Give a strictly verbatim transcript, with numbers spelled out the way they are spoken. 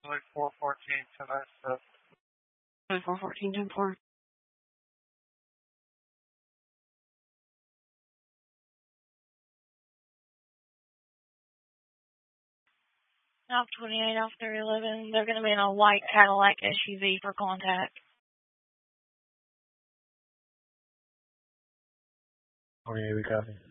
Like four fourteen tonight, so. four fourteen, ten four. South twenty-eight off three eleven. They're going to be in a white Cadillac S U V for contact. twenty-eight, we copy.